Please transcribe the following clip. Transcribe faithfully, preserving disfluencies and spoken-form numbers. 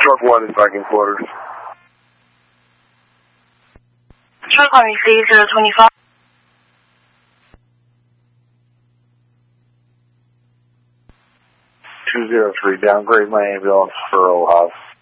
Truck one is back in quarters. Truck one received zero twenty-five. two zero three, downgrade my ambulance for O H A V.